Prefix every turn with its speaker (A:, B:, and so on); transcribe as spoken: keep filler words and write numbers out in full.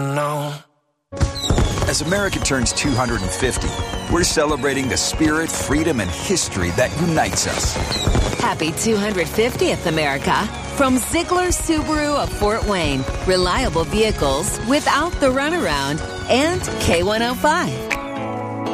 A: No.
B: As America turns two hundred fifty, we're celebrating the spirit, freedom, and history that unites us.
C: Happy two hundred fiftieth, America. From Ziegler Subaru of Fort Wayne. Reliable vehicles without the runaround. And K one oh five.